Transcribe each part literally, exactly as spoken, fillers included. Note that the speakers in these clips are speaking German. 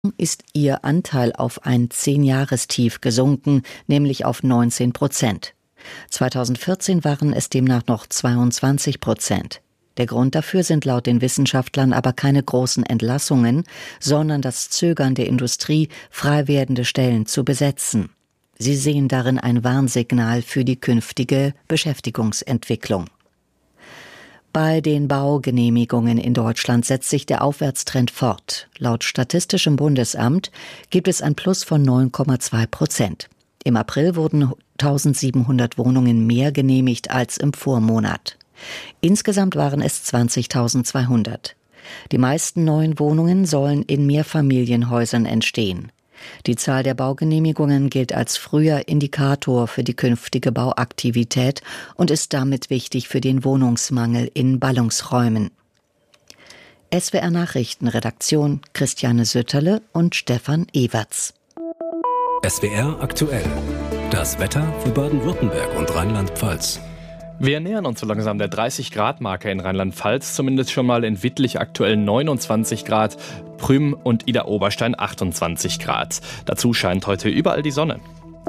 ist ihr Anteil auf ein Zehn-Jahrestief gesunken, nämlich auf neunzehn Prozent. zweitausendvierzehn waren es demnach noch zweiundzwanzig Prozent. Der Grund dafür sind laut den Wissenschaftlern aber keine großen Entlassungen, sondern das Zögern der Industrie, frei werdende Stellen zu besetzen. Sie sehen darin ein Warnsignal für die künftige Beschäftigungsentwicklung. Bei den Baugenehmigungen in Deutschland setzt sich der Aufwärtstrend fort. Laut Statistischem Bundesamt gibt es ein Plus von neun Komma zwei Prozent. Im April wurden eintausendsiebenhundert Wohnungen mehr genehmigt als im Vormonat. Insgesamt waren es zwanzigtausendzweihundert. Die meisten neuen Wohnungen sollen in Mehrfamilienhäusern entstehen. Die Zahl der Baugenehmigungen gilt als früher Indikator für die künftige Bauaktivität und ist damit wichtig für den Wohnungsmangel in Ballungsräumen. S W R Nachrichtenredaktion Christiane Sütterle und Stefan Ewerts. S W R aktuell. Das Wetter für Baden-Württemberg und Rheinland-Pfalz. Wir nähern uns so langsam der dreißig-Grad-Marke in Rheinland-Pfalz, zumindest schon mal in Wittlich aktuell neunundzwanzig Grad, Prüm und Idar-Oberstein achtundzwanzig Grad. Dazu scheint heute überall die Sonne.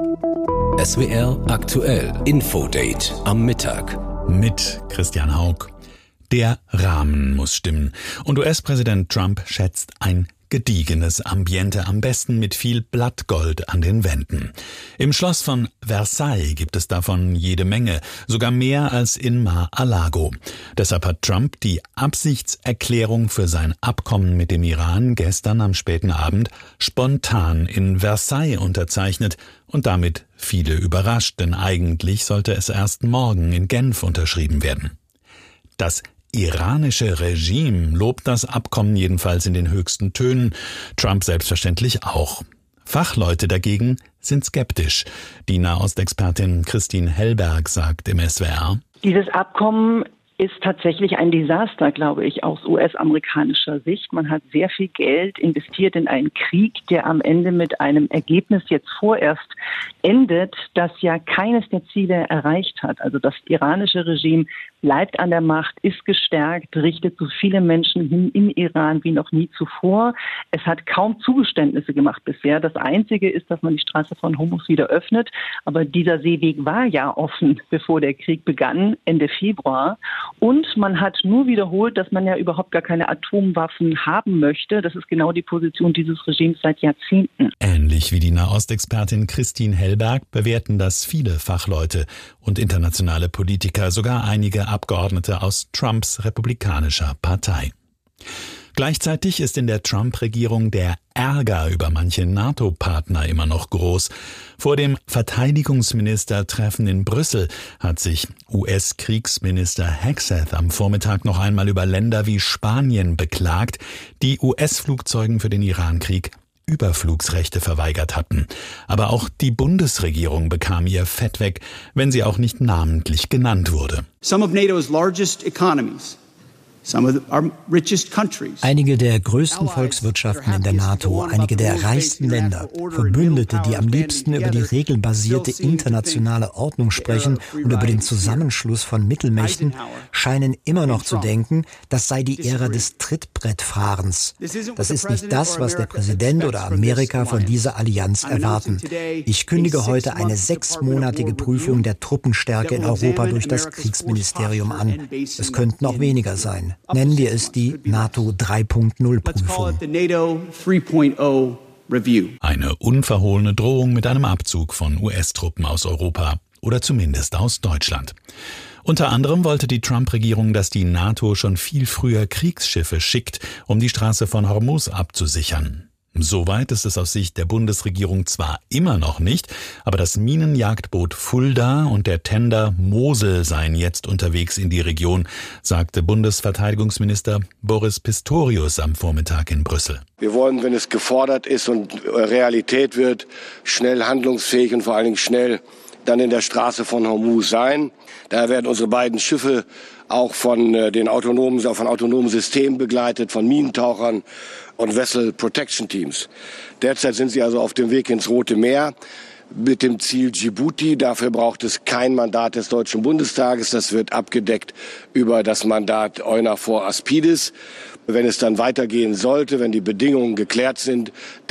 S W R aktuell Infodate am Mittag. Mit Christian Haug. Der Rahmen muss stimmen. Und U S-Präsident Trump schätzt ein gediegenes Ambiente, am besten mit viel Blattgold an den Wänden. Im Schloss von Versailles gibt es davon jede Menge, sogar mehr als in Mar-a-Lago. Deshalb hat Trump die Absichtserklärung für sein Abkommen mit dem Iran gestern am späten Abend spontan in Versailles unterzeichnet und damit viele überrascht, denn eigentlich sollte es erst morgen in Genf unterschrieben werden. Das iranische Regime lobt das Abkommen jedenfalls in den höchsten Tönen, Trump selbstverständlich auch. Fachleute dagegen sind skeptisch. Die Nahostexpertin Christine Hellberg sagt im S W R: Dieses Abkommen ist tatsächlich ein Desaster, glaube ich, aus U S-amerikanischer Sicht. Man hat sehr viel Geld investiert in einen Krieg, der am Ende mit einem Ergebnis jetzt vorerst endet, das ja keines der Ziele erreicht hat. Also das iranische Regime bleibt an der Macht, ist gestärkt, richtet so viele Menschen hin im Iran wie noch nie zuvor. Es hat kaum Zugeständnisse gemacht bisher. Das Einzige ist, dass man die Straße von Hormuz wieder öffnet. Aber dieser Seeweg war ja offen, bevor der Krieg begann, Ende Februar. Und man hat nur wiederholt, dass man ja überhaupt gar keine Atomwaffen haben möchte. Das ist genau die Position dieses Regimes seit Jahrzehnten. Ähnlich wie die Nahostexpertin Christine Hellberg bewerten das viele Fachleute und internationale Politiker, sogar einige Abgeordnete aus Trumps republikanischer Partei. Gleichzeitig ist in der Trump-Regierung der Ärger über manche NATO-Partner immer noch groß. Vor dem Verteidigungsministertreffen in Brüssel hat sich U S-Kriegsminister Hegseth am Vormittag noch einmal über Länder wie Spanien beklagt, die U S-Flugzeugen für den Irankrieg Überflugsrechte verweigert hatten. Aber auch die Bundesregierung bekam ihr Fett weg, wenn sie auch nicht namentlich genannt wurde. Some of NATO's largest economies. Einige der größten Volkswirtschaften in der NATO, einige der reichsten Länder, Verbündete, die am liebsten über die regelbasierte internationale Ordnung sprechen und über den Zusammenschluss von Mittelmächten, scheinen immer noch zu denken, das sei die Ära des Trittbrettfahrens. Das ist nicht das, was der Präsident oder Amerika von dieser Allianz erwarten. Ich kündige heute eine sechsmonatige Prüfung der Truppenstärke in Europa durch das Kriegsministerium an. Es könnten auch weniger sein. Nennen wir es die NATO drei Punkt null Prüfung. Eine unverhohlene Drohung mit einem Abzug von U S-Truppen aus Europa oder zumindest aus Deutschland. Unter anderem wollte die Trump-Regierung, dass die NATO schon viel früher Kriegsschiffe schickt, um die Straße von Hormuz abzusichern. Soweit ist es aus Sicht der Bundesregierung zwar immer noch nicht, aber das Minenjagdboot Fulda und der Tender Mosel seien jetzt unterwegs in die Region, sagte Bundesverteidigungsminister Boris Pistorius am Vormittag in Brüssel. Wir wollen, wenn es gefordert ist und Realität wird, schnell handlungsfähig und vor allen Dingen schnell dann in der Straße von Hormuz sein. Daher werden unsere beiden Schiffe auch von den autonomen, von autonomen Systemen begleitet, von Minentauchern und Vessel Protection Teams. Derzeit sind sie also auf dem Weg ins Rote Meer. mit dem Ziel Djibouti. Dafür braucht es kein Mandat des Deutschen Bundestages. Das wird abgedeckt über das Mandat EUNAVFOR Aspidis. Wenn es dann weitergehen sollte, wenn die Bedingungen geklärt sind,